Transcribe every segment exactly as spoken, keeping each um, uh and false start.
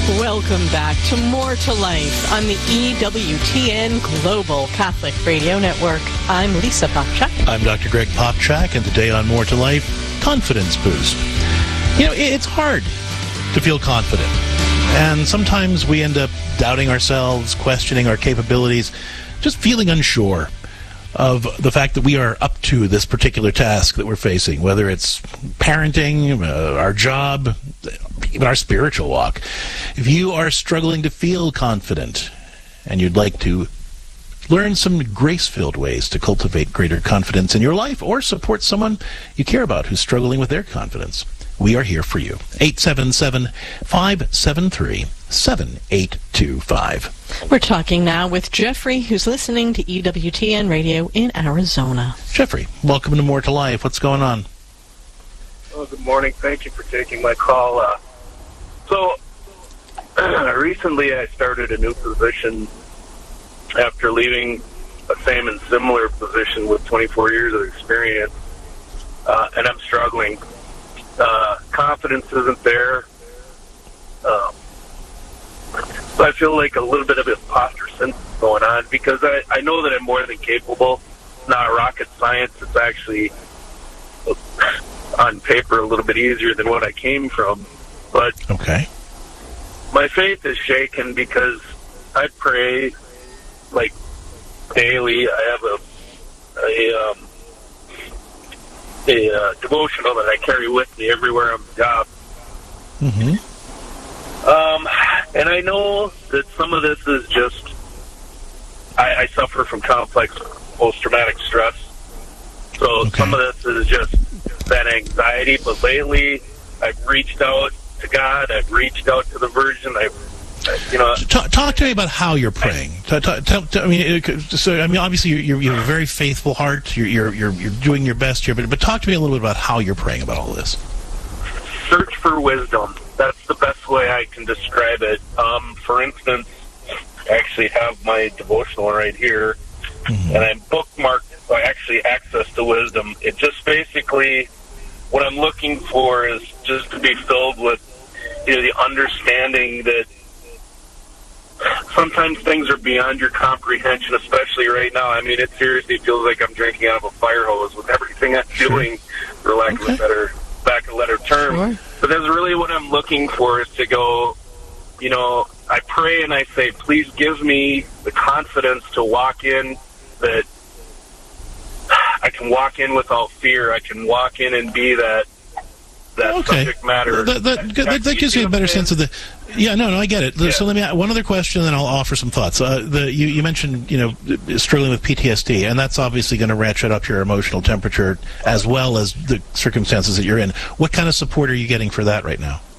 Welcome back to More to Life on the E W T N Global Catholic Radio Network. I'm Lisa Popchak. I'm Doctor Greg Popchak, and today on More to Life, confidence boost. You know, it's hard to feel confident, and sometimes we end up doubting ourselves, questioning our capabilities, just feeling unsure of the fact that we are up to this particular task that we're facing, whether it's parenting, uh, our job, even our spiritual walk. If you are struggling to feel confident and you'd like to learn some grace-filled ways to cultivate greater confidence in your life or support someone you care about who's struggling with their confidence, we are here for you. eight seven seven, five seven three, seven eight two five. We're talking now with Jeffrey, who's listening to E W T N Radio in Arizona. Jeffrey, welcome to More to Life. What's going on? Oh, good morning. Thank you for taking my call. Uh, so, recently I started a new position after leaving a same and similar position with twenty-four years of experience, uh, and I'm struggling. Uh, confidence isn't there. Um, so I feel like a little bit of imposter syndrome going on because I, I know that I'm more than capable. It's not rocket science. It's actually on paper a little bit easier than what I came from. But okay, my faith is shaken because I pray like daily. I have a a um, a uh, devotional that I carry with me everywhere on the job. Mm-hmm. Um, and I know that some of this is just, I, I suffer from complex post-traumatic stress. So okay. Some of this is just that anxiety. But lately, I've reached out to God. I've reached out to the Virgin. I've You know, talk, talk to me about how you're praying. Talk, talk, talk, I mean, it, so I mean, obviously, you're, you have a very faithful heart. You're, you're you're you're doing your best here, but but talk to me a little bit about how you're praying about all this. Search for wisdom. That's the best way I can describe it. Um, for instance, I actually have my devotional right here, mm-hmm. and I'm bookmarked. I actually access to wisdom. It just basically what I'm looking for is just to be filled with, you know, the understanding that sometimes things are beyond your comprehension, especially right now. I mean, it seriously feels like I'm drinking out of a fire hose with everything I'm sure. doing, for lack okay. of a better, back a letter term. Sure. But that's really what I'm looking for, is to go, you know, I pray and I say, please give me the confidence to walk in, that I can walk in without fear. I can walk in and be that that okay. subject matter. That, that, that, that, that gives you a better sense of the... Yeah, no, no, I get it. Yeah. So let me one other question, then I'll offer some thoughts. Uh, the you, you mentioned, you know, struggling with P T S D, and that's obviously going to ratchet up your emotional temperature as well as the circumstances that you're in. What kind of support are you getting for that right now?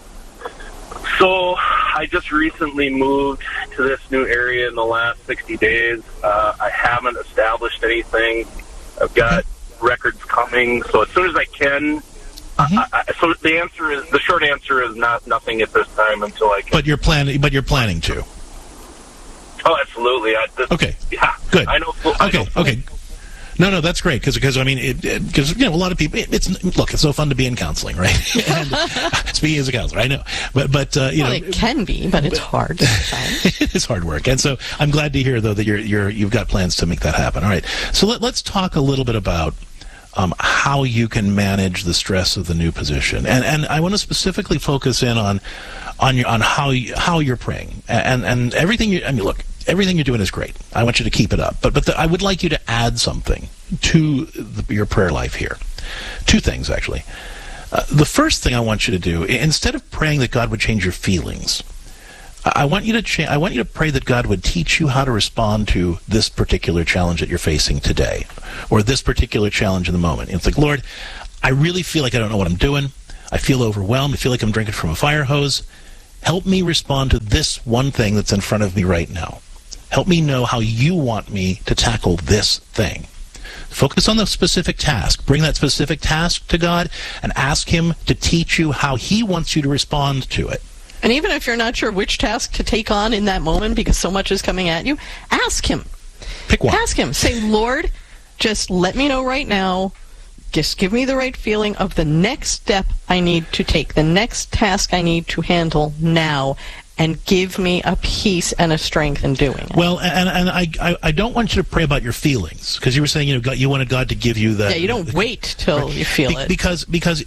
So I just recently moved to this new area in the last sixty days. Uh, I haven't established anything. I've got okay. records coming, so as soon as I can... Mm-hmm. I, I, so the answer is, the short answer is not nothing at this time until I can. But you're planning. But you're planning to. Oh, absolutely. I, this, okay. Yeah. Good. I know. I okay. know. Okay. No, no, that's great because because I mean, because you know, a lot of people. It, it's look, it's so fun to be in counseling, right? And speaking as a counselor, I know, but but uh, you well, know, it can be, but it's hard. It is hard work, and so I'm glad to hear though that you're you're you've got plans to make that happen. All right. So let, let's talk a little bit about. Um, how you can manage the stress of the new position, and and I want to specifically focus in on on your on how you, how you're praying, and and everything. You, I mean, look, everything you're doing is great. I want you to keep it up, but but the, I would like you to add something to the, your prayer life here. Two things actually. Uh, the first thing I want you to do, instead of praying that God would change your feelings, I want you to cha- I want you to pray that God would teach you how to respond to this particular challenge that you're facing today, or this particular challenge in the moment. It's like, Lord, I really feel like I don't know what I'm doing. I feel overwhelmed. I feel like I'm drinking from a fire hose. Help me respond to this one thing that's in front of me right now. Help me know how you want me to tackle this thing. Focus on the specific task. Bring that specific task to God and ask Him to teach you how He wants you to respond to it. And even if you're not sure which task to take on in that moment because so much is coming at you, ask Him. Pick one. Ask Him. Say, Lord, just let me know right now. just give me the right feeling of the next step I need to take, the next task I need to handle now, and give me a peace and a strength in doing it. Well, and and I I, I don't want you to pray about your feelings, because you were saying, you know, God, you wanted God to give you the... Yeah, you don't the, wait till right. you feel Be- it. Because, because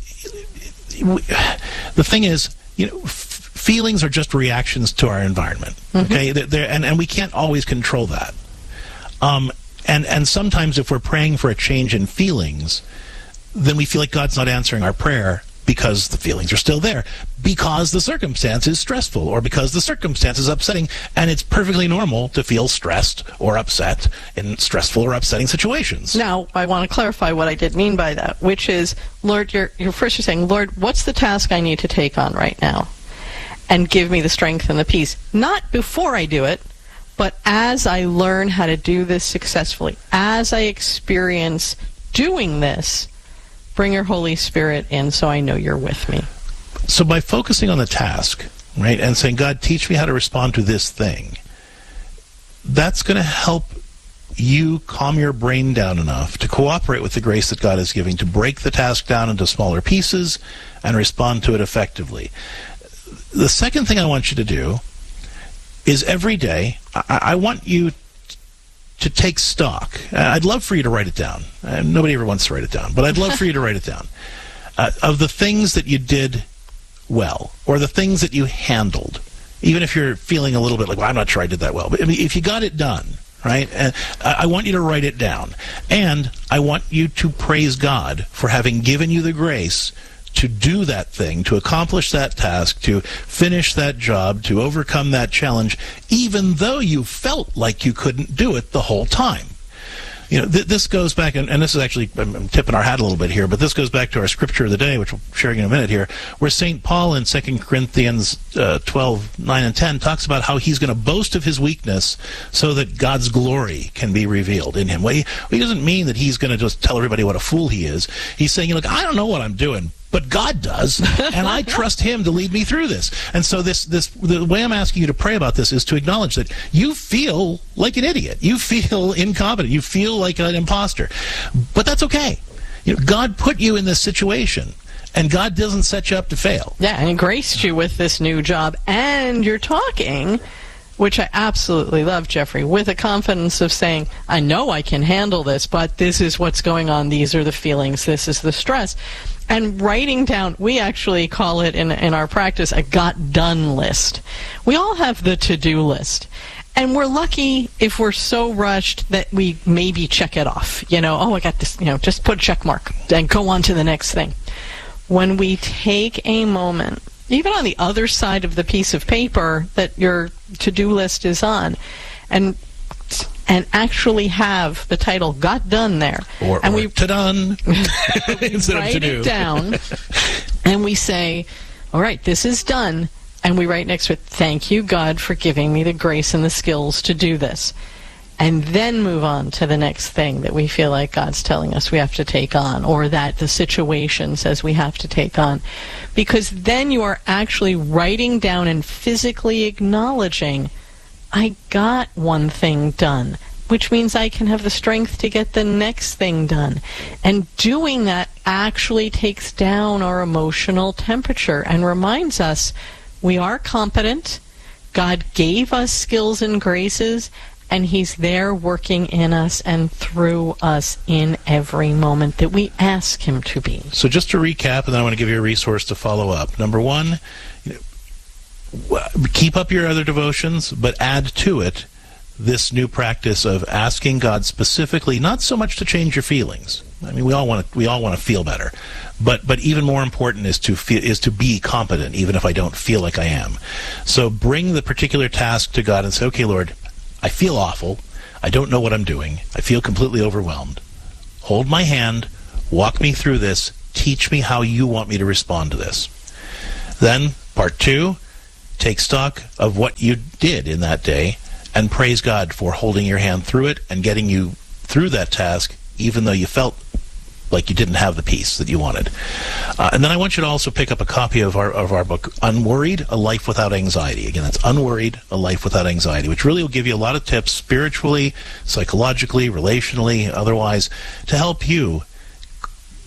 the thing is, you know, f- feelings are just reactions to our environment, Mm-hmm. okay? They're, they're, and, and we can't always control that. Um, and, and sometimes if we're praying for a change in feelings, then we feel like God's not answering our prayer because the feelings are still there, because the circumstance is stressful, or because the circumstance is upsetting, and it's perfectly normal to feel stressed or upset in stressful or upsetting situations. Now, I want to clarify what I did mean by that, which is, Lord, you're, you're first you're saying, Lord, what's the task I need to take on right now? And give me the strength and the peace. Not before I do it, but as I learn how to do this successfully, as I experience doing this, bring your Holy Spirit in so I know you're with me. So by focusing on the task, right, and saying, God, teach me how to respond to this thing, that's going to help you calm your brain down enough to cooperate with the grace that God is giving, to break the task down into smaller pieces and respond to it effectively. The second thing I want you to do is every day, I, I want you to take stock. I'd love for you to write it down. Uh, nobody ever wants to write it down, but I'd love for you to write it down. Uh, of the things that you did well, or the things that you handled, even if you're feeling a little bit like, well, I'm not sure I did that well. But I mean, if you got it done, right, and I want you to write it down. And I want you to praise God for having given you the grace to do that thing, to accomplish that task, to finish that job, to overcome that challenge, even though you felt like you couldn't do it the whole time. You know, th- this goes back, and, and this is actually, I'm, I'm tipping our hat a little bit here, but this goes back to our scripture of the day, which we'll share in a minute here, where Saint Paul in Second Corinthians uh, twelve, nine and ten talks about how he's going to boast of his weakness so that God's glory can be revealed in him. Well, he, well, he doesn't mean that he's going to just tell everybody what a fool he is. He's saying, look, I don't know what I'm doing, but God does, and I trust him to lead me through this. And so this, this, the way I'm asking you to pray about this is to acknowledge that you feel like an idiot. You feel incompetent. You feel like an imposter. But that's okay. You know, God put you in this situation, and God doesn't set you up to fail. Yeah, and he graced you with this new job, and you're talking, which I absolutely love, Jeffrey, with a confidence of saying, I know I can handle this, but this is what's going on. These are the feelings. This is the stress. And writing down, we actually call it in in our practice a got done list. We all have the to-do list. And we're lucky if we're so rushed that we maybe check it off. You know, oh, I got this, you know, just put a check mark and go on to the next thing. When we take a moment, even on the other side of the piece of paper that your to-do list is on, and and actually have the title "Got Done" there, or, and or we to-done instead write of to-do. it down, and we say, "All right, this is done," and we write next to it, "Thank you, God, for giving me the grace and the skills to do this," and then move on to the next thing that we feel like God's telling us we have to take on, or that the situation says we have to take on, because then you are actually writing down and physically acknowledging, I got one thing done, which means I can have the strength to get the next thing done. And doing that actually takes down our emotional temperature and reminds us we are competent, God gave us skills and graces, and he's there working in us and through us in every moment that we ask him to be. So just to recap, and then I want to give you a resource to follow up. Number one, you know, keep up your other devotions, but add to it this new practice of asking God specifically, not so much to change your feelings. I mean, we all want to we all want to feel better, but but even more important is to feel is to be competent, even if I don't feel like I am. So bring the particular task to God and say, okay, Lord, I feel awful. I don't know what I'm doing. I feel completely overwhelmed. Hold my hand. Walk me through this. Teach me how you want me to respond to this. Then, part two, take stock of what you did in that day and praise God for holding your hand through it and getting you through that task, even though you felt like you didn't have the peace that you wanted. Uh, and then I want you to also pick up a copy of our of our book, Unworried, A Life Without Anxiety. Again, that's Unworried, A Life Without Anxiety, which really will give you a lot of tips spiritually, psychologically, relationally, otherwise, to help you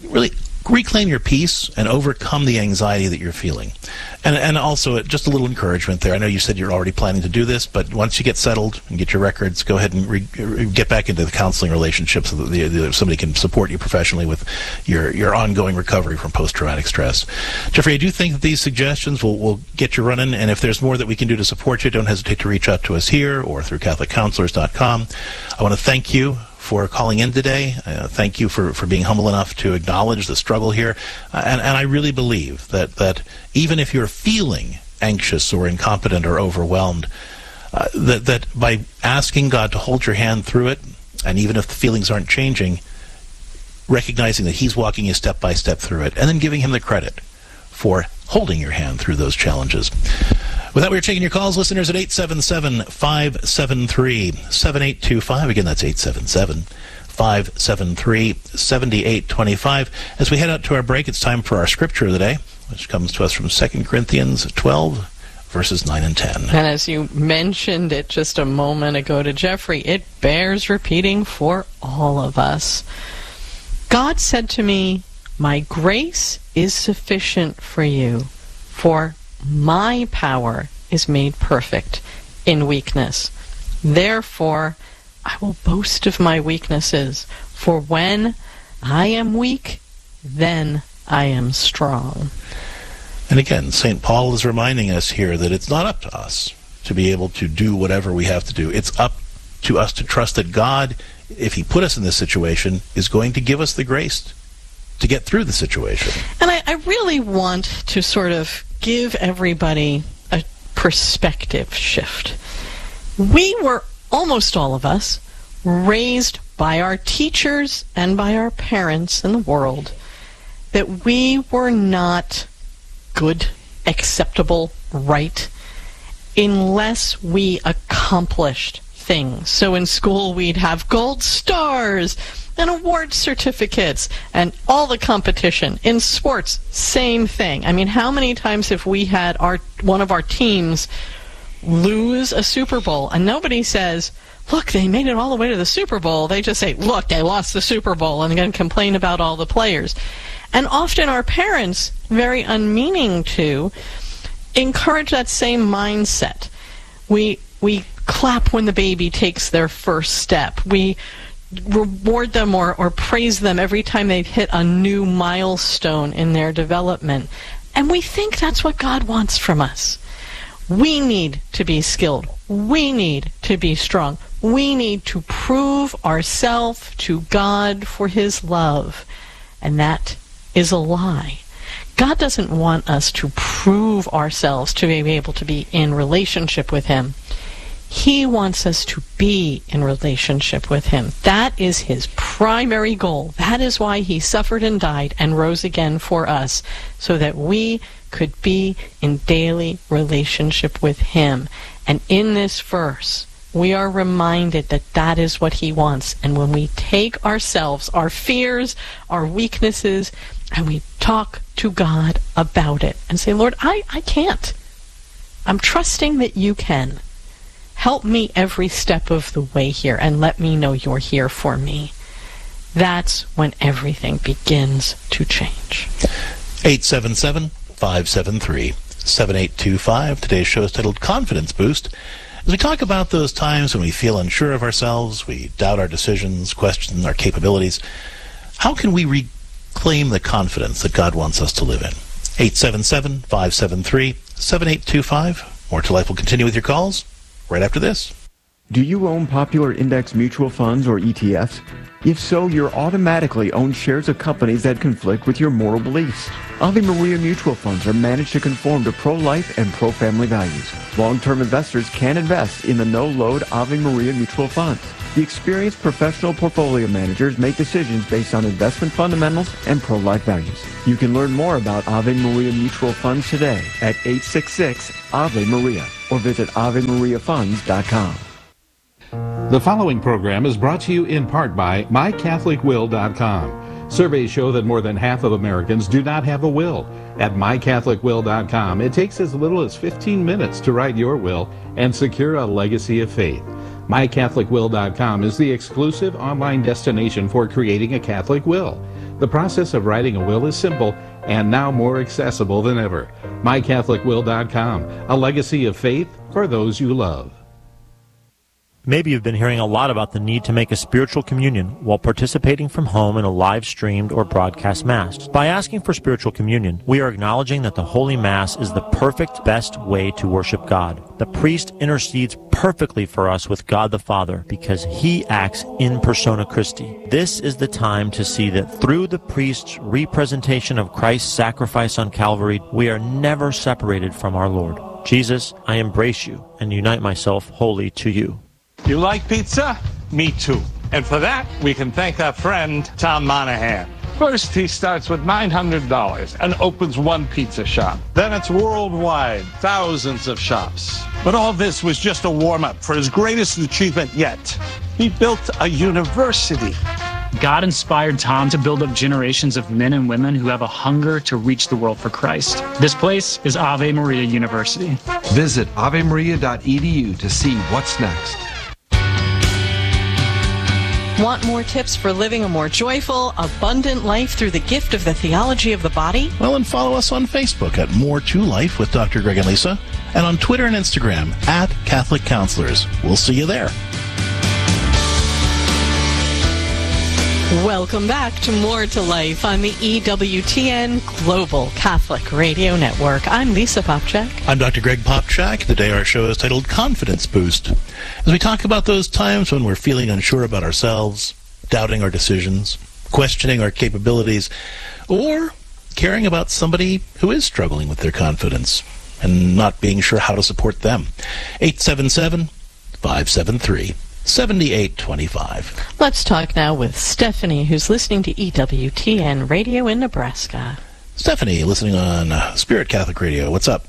really reclaim your peace and overcome the anxiety that you're feeling. And and also, just a little encouragement there. I know you said you're already planning to do this, but once you get settled and get your records, go ahead and re- get back into the counseling relationship so that the, the, somebody can support you professionally with your, your ongoing recovery from post-traumatic stress. Jeffrey, I do think that these suggestions will, will get you running, and if there's more that we can do to support you, don't hesitate to reach out to us here or through Catholic Counselors dot com. I want to thank you for calling in today. Uh, thank you for, for being humble enough to acknowledge the struggle here. Uh, and, and I really believe that, that even if you're feeling anxious or incompetent or overwhelmed, uh, that, that by asking God to hold your hand through it, and even if the feelings aren't changing, recognizing that He's walking you step by step through it, and then giving Him the credit for holding your hand through those challenges. With that, we're taking your calls, listeners, at eight seven seven, five seven three, seven eight two five. Again, that's eight seven seven, five seven three, seven eight two five. As we head out to our break, it's time for our scripture of the day, which comes to us from Second Corinthians twelve, verses nine and ten. And as you mentioned it just a moment ago to Jeffrey, it bears repeating for all of us. God said to me, "My grace is sufficient for you, for my power is made perfect in weakness. Therefore, I will boast of my weaknesses, for when I am weak, then I am strong." And again, Saint Paul is reminding us here that it's not up to us to be able to do whatever we have to do. It's up to us to trust that God, if He put us in this situation, is going to give us the grace to get through the situation. And I, I really want to sort of give everybody a perspective shift. We were, almost all of us, raised by our teachers and by our parents in the world that we were not good, acceptable, right, unless we accomplished things. So in school we'd have gold stars and award certificates and all the competition. In sports, same thing. I mean, how many times have we had our one of our teams lose a Super Bowl and nobody says, "Look, they made it all the way to the Super Bowl." They just say, "Look, they lost the Super Bowl," and then complain about all the players. And often our parents, very unmeaning to, encourage that same mindset. We we clap when the baby takes their first step. We reward them or, or praise them every time they hit a new milestone in their development. And we think that's what God wants from us. We need to be skilled. We need to be strong. We need to prove ourselves to God for His love. And that is a lie. God doesn't want us to prove ourselves to be able to be in relationship with Him. He wants us to be in relationship with Him. That is His primary goal. That is why He suffered and died and rose again for us, so that we could be in daily relationship with Him. And in this verse, we are reminded that that is what He wants. And when we take ourselves, our fears, our weaknesses, and we talk to God about it and say, "Lord, I, I can't. I'm trusting that You can. Help me every step of the way here and let me know You're here for me." That's when everything begins to change. eight seven seven, five seven three, seven eight two five. Today's show is titled Confidence Boost. As we talk about those times when we feel unsure of ourselves, we doubt our decisions, question our capabilities, how can we reclaim the confidence that God wants us to live in? eight seven seven, five seven three, seven eight two five. More to Life will continue with your calls right after this. Do you own popular index mutual funds or E T Fs? If so, you're automatically own shares of companies that conflict with your moral beliefs. Ave Maria mutual funds are managed to conform to pro-life and pro-family values. Long-term investors can invest in the no-load Ave Maria mutual funds. The experienced professional portfolio managers make decisions based on investment fundamentals and pro-life values. You can learn more about Ave Maria mutual funds today at eight six six, A V E Maria or visit ave maria funds dot com. The following program is brought to you in part by my catholic will dot com. Surveys show that more than half of Americans do not have a will. At my catholic will dot com, it takes as little as fifteen minutes to write your will and secure a legacy of faith. my catholic will dot com is the exclusive online destination for creating a Catholic will. The process of writing a will is simple and now more accessible than ever. my catholic will dot com, a legacy of faith for those you love. Maybe you've been hearing a lot about the need to make a spiritual communion while participating from home in a live-streamed or broadcast Mass. By asking for spiritual communion, we are acknowledging that the Holy Mass is the perfect, best way to worship God. The priest intercedes perfectly for us with God the Father because he acts in persona Christi. This is the time to see that through the priest's representation of Christ's sacrifice on Calvary, we are never separated from our Lord. Jesus, I embrace you and unite myself wholly to you. You like pizza? Me too. And for that, we can thank our friend, Tom Monahan. First, he starts with nine hundred dollars and opens one pizza shop. Then it's worldwide, thousands of shops. But all this was just a warm-up for his greatest achievement yet. He built a university. God inspired Tom to build up generations of men and women who have a hunger to reach the world for Christ. This place is Ave Maria University. Visit ave maria dot e d u to see what's next. Want more tips for living a more joyful, abundant life through the gift of the theology of the body? Well, and follow us on Facebook at More to Life with Doctor Greg and Lisa, and on Twitter and Instagram at Catholic Counselors. We'll see you there. Welcome back to More to Life on the E W T N Global Catholic Radio Network. I'm Lisa Popchak. I'm Doctor Greg Popchak. Today our show is titled Confidence Boost, as we talk about those times when we're feeling unsure about ourselves, doubting our decisions, questioning our capabilities, or caring about somebody who is struggling with their confidence and not being sure how to support them. eight seven seven, five seven three, seven eight two five. Let's talk now with Stephanie, who's listening to E W T N Radio in Nebraska. Stephanie, listening on uh, Spirit Catholic Radio. What's up?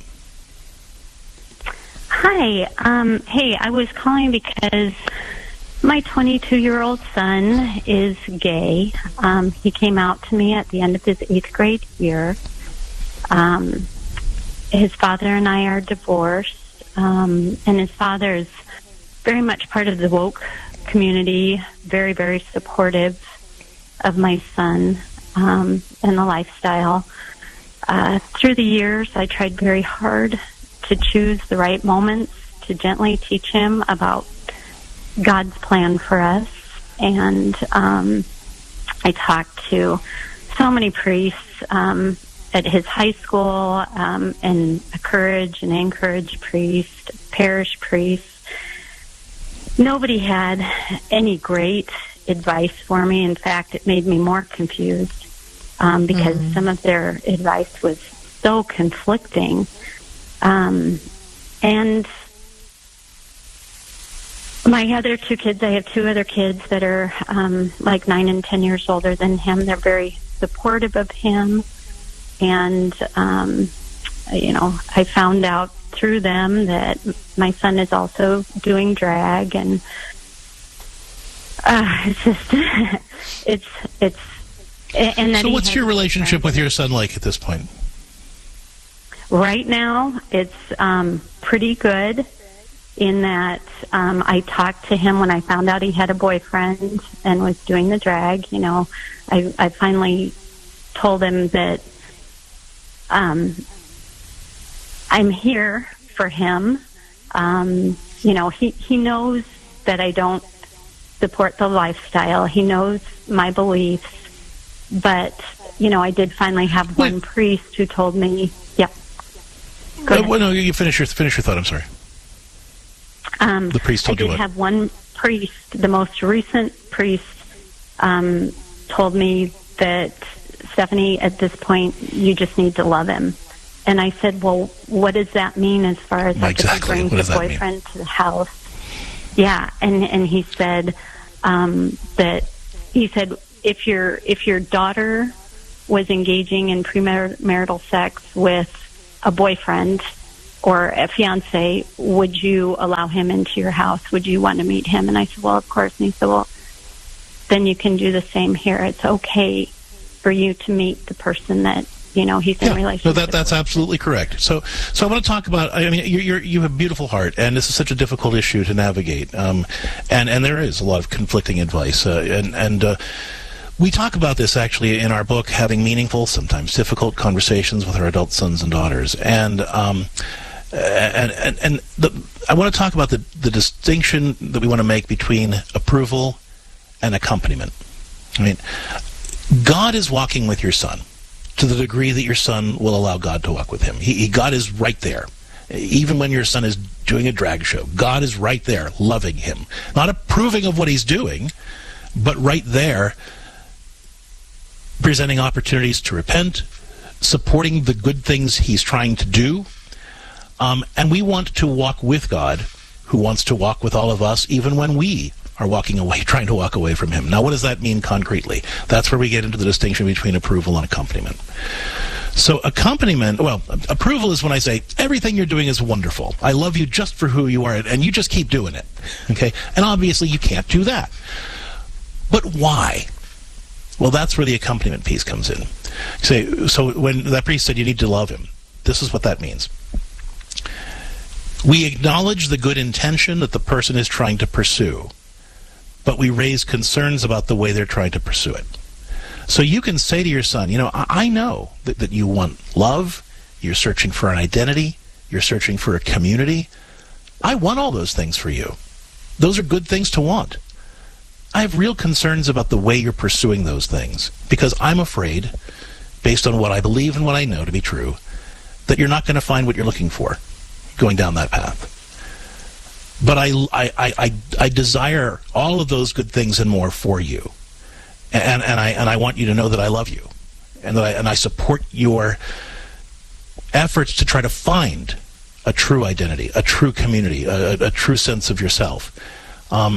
Hi. Um, hey, I was calling because my twenty-two-year-old son is gay. Um, he came out to me at the end of his eighth grade year. Um, his father and I are divorced, um, and his father is very much part of the woke community, very, very supportive of my son um, and the lifestyle. Uh, through the years, I tried very hard to choose the right moments to gently teach him about God's plan for us. And um, I talked to so many priests um, at his high school, um, and a Courage and Anchorage priest, parish priest. Nobody had any great advice for me. In fact, it made me more confused um, because mm-hmm. some of their advice was so conflicting. Um, and my other two kids, I have two other kids that are um, like nine and ten years older than him. They're very supportive of him. And, um, you know, I found out through them that my son is also doing drag, and uh, it's just it's it's and so what's your relationship with your son like at this point? Right now it's um pretty good in that um I talked to him when I found out he had a boyfriend and was doing the drag. You know, I I finally told him that um I'm here for him. Um, you know, he, he knows that I don't support the lifestyle. He knows my beliefs. But, you know, I did finally have one Wait. priest who told me, yeah. Go uh, ahead. Well, no, you finish your, finish your thought, I'm sorry. Um, the priest told I you did what? have one priest, the most recent priest, um, told me that, Stephanie, at this point, you just need to love him. And I said, well, what does that mean as far as exactly. I could bring the boyfriend mean? to the house? Yeah, and and he said um, that he said if your if your daughter was engaging in premarital sex with a boyfriend or a fiance, would you allow him into your house? Would you want to meet him? And I said, well, of course. And he said, well, then you can do the same here. It's okay for you to meet the person that, you know, he's in yeah, relationship. No, that that's absolutely correct. So, so I want to talk about. I mean, you're, you're you have a beautiful heart, and this is such a difficult issue to navigate. Um, and and there is a lot of conflicting advice. Uh, and and uh, We talk about this actually in our book, having meaningful, sometimes difficult conversations with our adult sons and daughters. And um, and and, and the, I want to talk about the, the distinction that we want to make between approval and accompaniment. I mean, God is walking with your son to the degree that your son will allow God to walk with him. He, he, God is right there. Even when your son is doing a drag show, God is right there, loving him. Not approving of what he's doing, but right there, presenting opportunities to repent, supporting the good things he's trying to do. Um, and we want to walk with God, who wants to walk with all of us, even when we are walking away, trying to walk away from him. Now, what does that mean concretely? That's where we get into the distinction between approval and accompaniment. So accompaniment, well, approval is when I say, everything you're doing is wonderful. I love you just for who you are, and you just keep doing it. Okay? And obviously you can't do that. But why? Well, that's where the accompaniment piece comes in. Say, so when that priest said you need to love him, this is what that means. We acknowledge the good intention that the person is trying to pursue, but we raise concerns about the way they're trying to pursue it. So you can say to your son, you know, I, I know that, that you want love, you're searching for an identity, you're searching for a community. I want all those things for you. Those are good things to want. I have real concerns about the way you're pursuing those things, because I'm afraid, based on what I believe and what I know to be true, that you're not going to find what you're looking for going down that path. But I, I, I, I desire all of those good things and more for you. And, and, I, and I want you to know that I love you, and that I, and I support your efforts to try to find a true identity, a true community, a, a true sense of yourself. Um,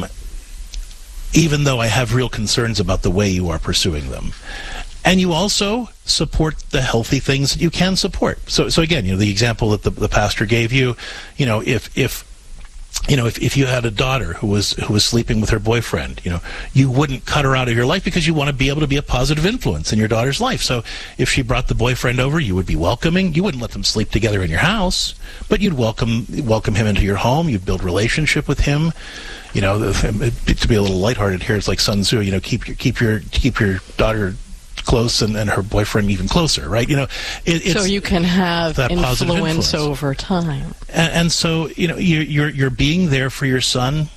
even though I have real concerns about the way you are pursuing them. And you also support the healthy things that you can support. So, so again, you know, the example that the, the pastor gave you, you know, if, if, you know, if, if you had a daughter who was, who was sleeping with her boyfriend, you know, you wouldn't cut her out of your life because you want to be able to be a positive influence in your daughter's life. So if she brought the boyfriend over, you would be welcoming. You wouldn't let them sleep together in your house, but you'd welcome, welcome him into your home. You'd build relationship with him. You know, to be a little lighthearted here, it's like Sun Tzu, you know, keep your, keep your, keep your daughter close and, and her boyfriend even closer, right? You know, it, it's so you can have that influence, influence over time. And, and so, you know, you're, you're you're being there for your son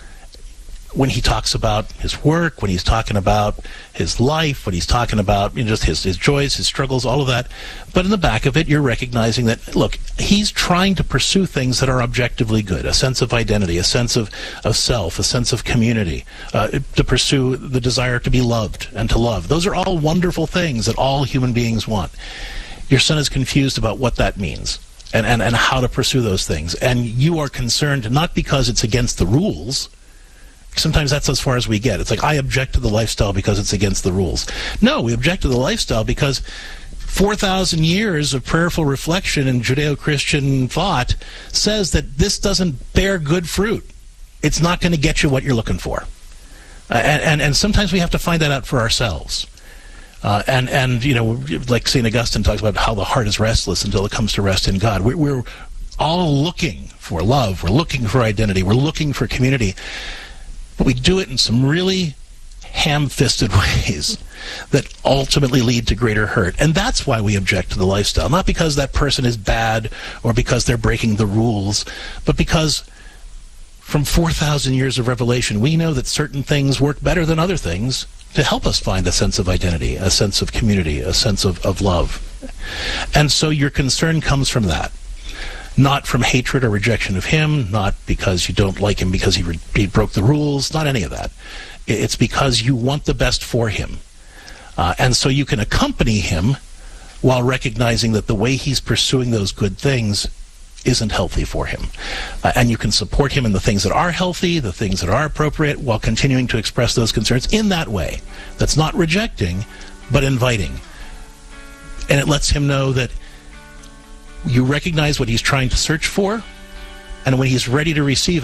when he talks about his work, when he's talking about his life, when he's talking about, you know, just his, his joys, his struggles, all of that. But in the back of it, you're recognizing that, look, he's trying to pursue things that are objectively good, a sense of identity, a sense of, of self, a sense of community, uh, to pursue the desire to be loved and to love. Those are all wonderful things that all human beings want. Your son is confused about what that means and, and, and how to pursue those things. And you are concerned not because it's against the rules. Sometimes that's as far as we get. It's like, I object to the lifestyle because it's against the rules. No, we object to the lifestyle because four thousand years of prayerful reflection in Judeo-Christian thought says that this doesn't bear good fruit. It's not going to get you what you're looking for. Uh, and, and, and sometimes we have to find that out for ourselves. Uh, and, and, you know, like Saint Augustine talks about how the heart is restless until it comes to rest in God. We're, we're all looking for love. We're looking for identity. We're looking for community. But we do it in some really ham-fisted ways that ultimately lead to greater hurt. And that's why we object to the lifestyle. Not because that person is bad or because they're breaking the rules, but because from four thousand years of revelation, we know that certain things work better than other things to help us find a sense of identity, a sense of community, a sense of, of love. And so your concern comes from that. Not from hatred or rejection of him, not because you don't like him because he, re- he broke the rules, not any of that. It's because you want the best for him. Uh, and so you can accompany him while recognizing that the way he's pursuing those good things isn't healthy for him. Uh, and you can support him in the things that are healthy, the things that are appropriate, while continuing to express those concerns in that way. That's not rejecting, but inviting. And it lets him know that you recognize what he's trying to search for, and when he's ready to receive it,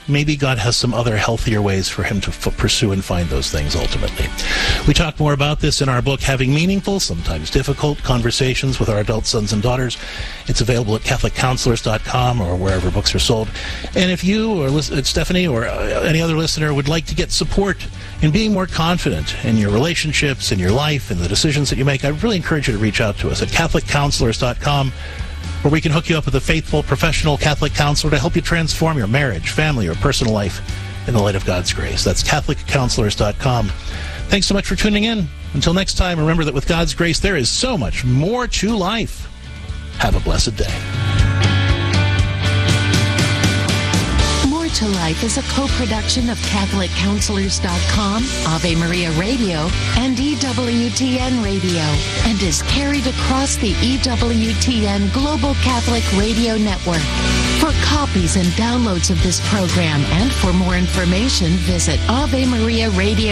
maybe God has some other healthier ways for him to f- pursue and find those things ultimately. We talk more about this in our book, Having Meaningful, Sometimes Difficult Conversations with Our Adult Sons and Daughters. It's available at Catholic Counselors dot com or wherever books are sold. And if you or Liz- Stephanie or uh, any other listener would like to get support in being more confident in your relationships, in your life, in the decisions that you make, I really encourage you to reach out to us at Catholic Counselors dot com, where we can hook you up with a faithful, professional Catholic counselor to help you transform your marriage, family, or personal life in the light of God's grace. That's Catholic Counselors dot com. Thanks so much for tuning in. Until next time, remember that with God's grace, there is so much more to life. Have a blessed day. More to Life is a co-production of Catholic Counselors dot com, Ave Maria Radio, and E W T N Radio, and is carried across the E W T N Global Catholic Radio Network. For copies and downloads of this program and for more information, visit Ave Maria Radio.